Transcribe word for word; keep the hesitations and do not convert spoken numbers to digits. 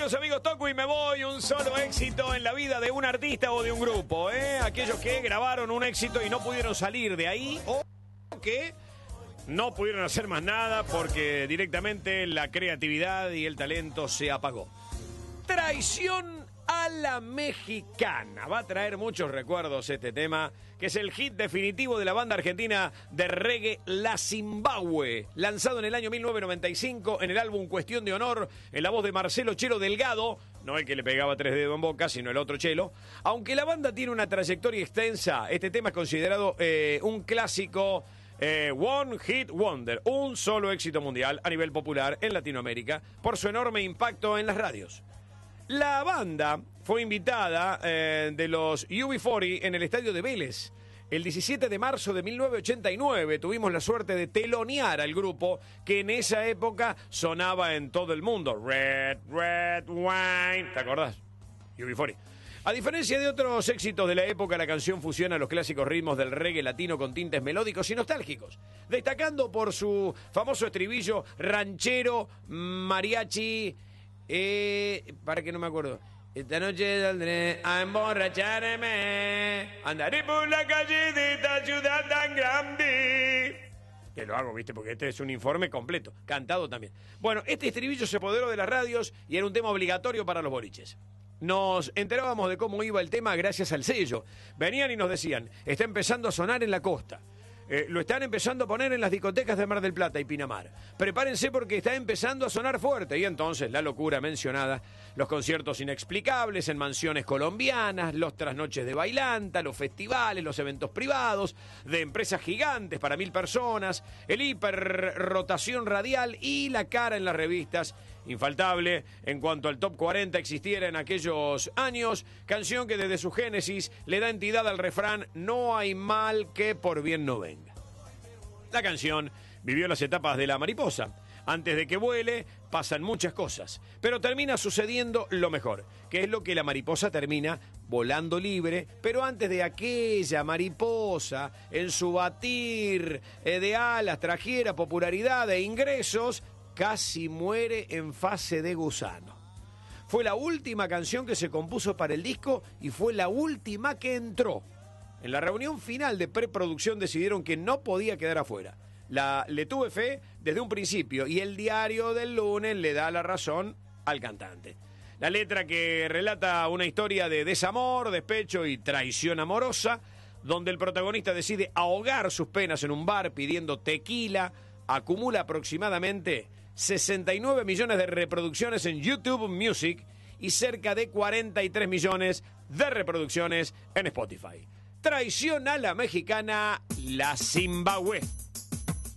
los amigos Toco y Me Voy, un solo éxito en la vida de un artista o de un grupo, ¿eh? Aquellos que grabaron un éxito y no pudieron salir de ahí, o que no pudieron hacer más nada porque directamente la creatividad y el talento se apagó. Traición a la mexicana. Va a traer muchos recuerdos este tema, que es el hit definitivo de la banda argentina de reggae La Zimbabue, lanzado en el año mil novecientos noventa y cinco en el álbum Cuestión de Honor, en la voz de Marcelo Chelo Delgado, no el que le pegaba tres dedos en boca, sino el otro Chelo. Aunque la banda tiene una trayectoria extensa, este tema es considerado eh, un clásico, eh, One Hit Wonder, un solo éxito mundial a nivel popular en Latinoamérica, por su enorme impacto en las radios. La banda fue invitada eh, de los U B cuarenta en el estadio de Vélez. El diecisiete de marzo de mil novecientos ochenta y nueve tuvimos la suerte de telonear al grupo que en esa época sonaba en todo el mundo. Red, Red Wine. ¿Te acordás? U B cuarenta. A diferencia de otros éxitos de la época, la canción fusiona los clásicos ritmos del reggae latino con tintes melódicos y nostálgicos, destacando por su famoso estribillo ranchero, mariachi. Eh, para que no me acuerdo. Esta noche saldré a emborracharme, andaré por la calle de esta ciudad tan grande. Que lo hago, viste, porque este es un informe completo, cantado también. Bueno, este estribillo se apoderó de las radios y era un tema obligatorio para los boliches. Nos enterábamos de cómo iba el tema gracias al sello. Venían y nos decían, está empezando a sonar en la costa. Eh, lo están empezando a poner en las discotecas de Mar del Plata y Pinamar. Prepárense porque está empezando a sonar fuerte. Y entonces la locura mencionada, los conciertos inexplicables en mansiones colombianas, los trasnoches de bailanta, los festivales, los eventos privados, de empresas gigantes para mil personas, el hiperrotación radial y la cara en las revistas. Infaltable en cuanto al top cuarenta existiera en aquellos años, canción que desde su génesis le da entidad al refrán no hay mal que por bien no venga. La canción vivió las etapas de la mariposa. Antes de que vuele pasan muchas cosas, pero termina sucediendo lo mejor, que es lo que la mariposa termina volando libre, pero antes de aquella mariposa en su batir de alas trajera popularidad e ingresos, casi muere en fase de gusano. Fue la última canción que se compuso para el disco y fue la última que entró. En la reunión final de preproducción decidieron que no podía quedar afuera. La, le tuve fe desde un principio y el diario del lunes le da la razón al cantante. La letra que relata una historia de desamor, despecho y traición amorosa, donde el protagonista decide ahogar sus penas en un bar pidiendo tequila, acumula aproximadamente sesenta y nueve millones de reproducciones en YouTube Music y cerca de cuarenta y tres millones de reproducciones en Spotify. Traición a la mexicana, La Zimbabue.